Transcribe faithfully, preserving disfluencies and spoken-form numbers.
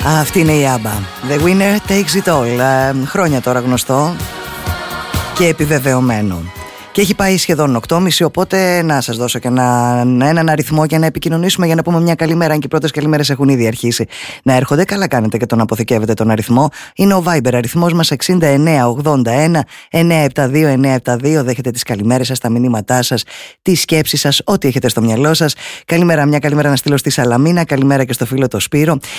Αυτή είναι η Άμπα. The winner takes it all. ε, Χρόνια τώρα γνωστό και επιβεβαιωμένο. Και έχει πάει σχεδόν οκτώ και μισή, οπότε να σας δώσω και ένα, έναν αριθμό για να επικοινωνήσουμε, για να πούμε μια καλημέρα. Αν και οι πρώτες καλημέρες έχουν ήδη αρχίσει να έρχονται, καλά κάνετε και τον αποθηκεύετε τον αριθμό. Είναι ο Viber αριθμός μας εξήντα εννέα ογδόντα ένα εννιακόσια εβδομήντα δύο εννιακόσια εβδομήντα δύο. Δέχετε τις καλημέρες σας, τα μηνύματά σας, τις σκέψεις σας, ό,τι έχετε στο μυαλό σας. Καλημέρα, μια καλημέρα να στείλω στη Σαλαμίνα. Καλημέρα και στο φίλο το Σπύρο.